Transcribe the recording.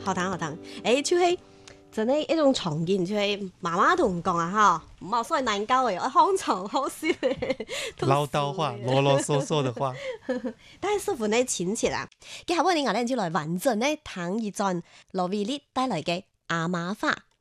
好聽好聽。就係真係一種場景，就係媽媽同講啊，嚇，唔好所謂難教嘅，好長好笑嘅， 嘮叨話、囉囉嗦嗦的話。 但係師傅呢親切啊，接下來我哋就來完整呢聽一段羅威力帶來嘅阿媽話。